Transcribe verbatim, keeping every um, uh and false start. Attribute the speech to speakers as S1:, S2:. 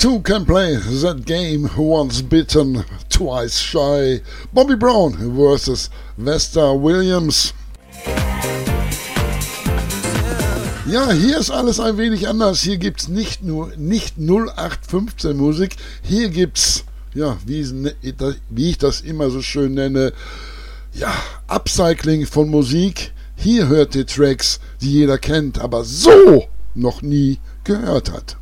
S1: Two can play that game, once bitten, twice shy. Bobby Brown versus Vesta Williams. Ja, hier ist alles ein wenig anders. Hier gibt's nicht nur nicht null acht fünfzehn Musik. Hier gibt's, ja, wie, wie ich das immer so schön nenne, ja, Upcycling von Musik. Hier hört ihr Tracks, die jeder kennt, aber so noch nie gehört hat.